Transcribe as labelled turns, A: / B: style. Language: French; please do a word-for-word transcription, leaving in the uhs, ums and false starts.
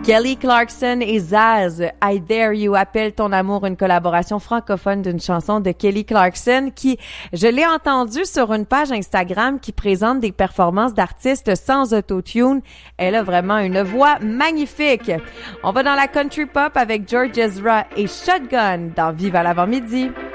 A: Kelly Clarkson et Zaz, I Dare You, appelle ton amour, une collaboration francophone d'une chanson de Kelly Clarkson qui, je l'ai entendue sur une page Instagram qui présente des performances d'artistes sans autotune. Elle a vraiment une voix magnifique. On va dans la country pop avec George Ezra et Shotgun dans Vive à l'avant-midi.